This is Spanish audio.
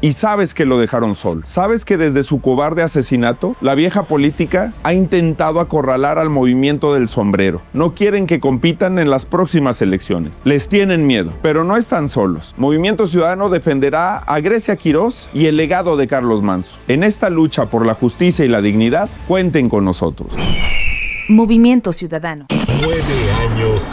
Y sabes que lo dejaron solo. Sabes que desde su cobarde asesinato, la vieja política ha intentado acorralar al movimiento del sombrero. No quieren que compitan en las próximas elecciones. Les tienen miedo, pero no están solos. Movimiento Ciudadano defenderá a Grecia Quirós y el legado de Carlos Manzo. En esta lucha por la justicia y la dignidad, cuenten con nosotros. Movimiento Ciudadano. 9 años